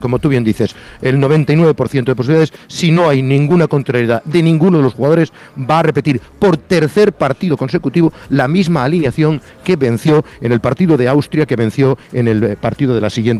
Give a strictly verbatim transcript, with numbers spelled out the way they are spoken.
como tú bien dices, el noventa y nueve por ciento de posibilidades, si no hay ninguna contrariedad de ninguno de los jugadores, va a repetir por tercer partido consecutivo la misma alineación que venció en el partido de Austria, que venció en el partido de la siguiente